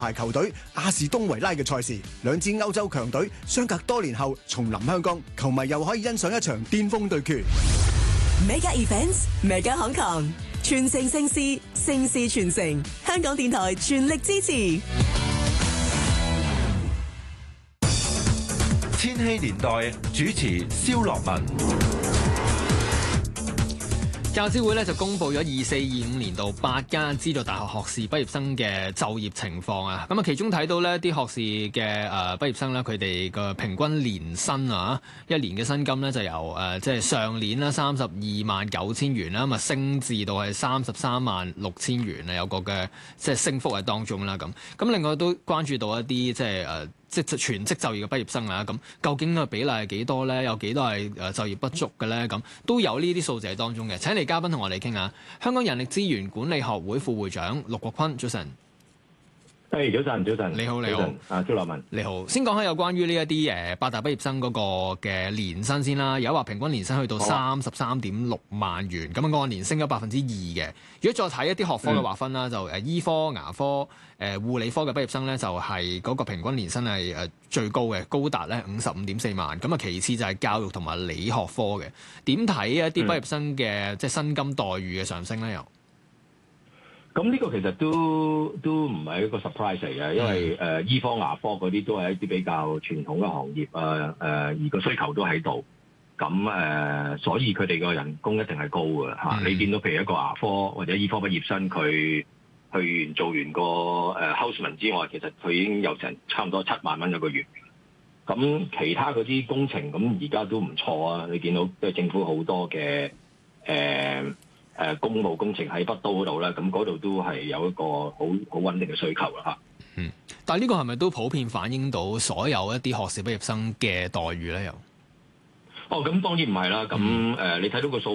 排球隊亞士東維拉嘅賽事，兩支歐洲強隊相隔多年後重臨香港，球迷又可以欣賞一場巔峰對決。 Mega Events Mega Hong Kong， 傳承盛事，盛事傳承，香港電台全力支持。 千禧年代主持蕭樂文。 教資會咧就公布咗24-25年度8間資助大學學士畢業生嘅就業情況啊，咁啊其中睇到呢啲學士嘅畢業生咧，佢哋個平均年薪啊，一年嘅薪金咧就由即係上年啦329000元啦，咁啊升至到係336,000元啊，有個嘅即係升幅喺當中啦咁。咁另外都關注到一啲即係全職就業嘅畢業生啊，咁究竟個比例係幾多咧？有幾多係就業不足嘅咧？咁都有呢啲數字喺當中嘅。請嚟嘉賓同我哋傾下，香港人力資源管理學會副會長陸國坤，早晨。 早晨，早晨。 你好，你好。 啊，蕭樂文。 你好。先講下有關於呢一啲八大畢業生嗰個嘅年薪先啦。有話平均年薪去到33.6萬元，咁按年升咗2%嘅。如果再睇一啲學科嘅劃分啦，就醫科、牙科、護理科嘅畢業生咧，就係嗰個平均年薪係最高嘅，高達咧55.4萬。咁啊，其次就係教育同埋理學科嘅。點睇一啲畢業生嘅即係薪金待遇嘅上升咧？又？ 咁呢個其實都唔係一個 surprise 嚟嘅，因為醫科、牙科嗰啲都係一啲比較傳統嘅行業而個需求都喺度，咁所以佢哋個人工一定係高嘅嚇。你見到譬如一個牙科或者醫科畢業生，佢做完個houseman 之外，其實佢已經有成差唔多7萬蚊一個月。咁其他嗰啲工程咁而家都唔錯啊！你見到即係政府好多嘅公務工程喺北都嗰度咧，咁嗰度都係有一個好穩定嘅需求啦嚇。 但係呢個係咪都普遍反映到所有一啲學士畢業生嘅待遇咧？又？ 咁當然唔係啦。咁你睇到個數